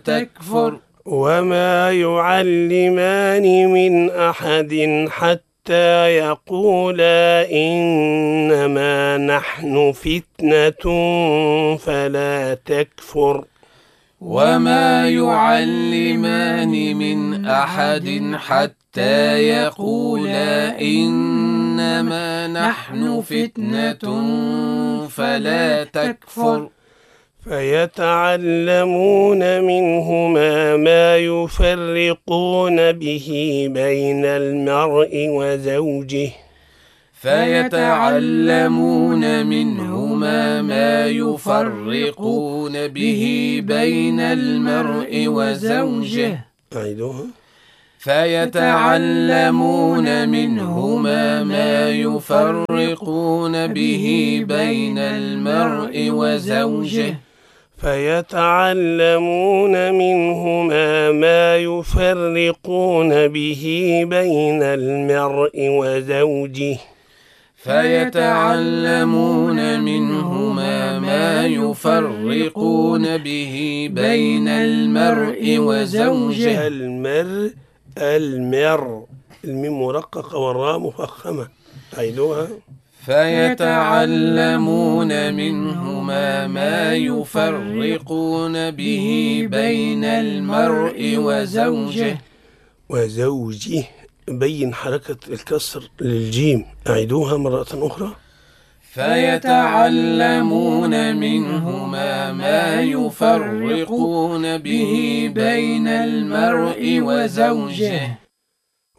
تكفر. وما يعلمان من أحد حتى يقولا إنما نحن فتنة فلا تكفر. وما يعلمان من أحد حتى يقولا إنما نحن فتنة فلا تكفر. فيتعلمون منهما ما يفرقون به بين المرء وزوجه. فيتعلمون منهما ما يفرقون به بين المرء وزوجه. أعيدوها. فيتعلمون منهما ما يفرقون به بين المرء وزوجه. فيتعلمون منهما ما يفرقون به بين المرء وزوجه. فيتعلمون منهما ما يفرقون به بين المرء وزوجه. المر الميم مرققة والراء مفخمة. أعيدوها. فيتعلمون منهما ما يفرقون به بين المرء وزوجه. وزوجه بين حركة الكسر للجيم. أعيدوها مرة أخرى. فيتعلمون منهما ما يفرقون به بين المرء وزوجه.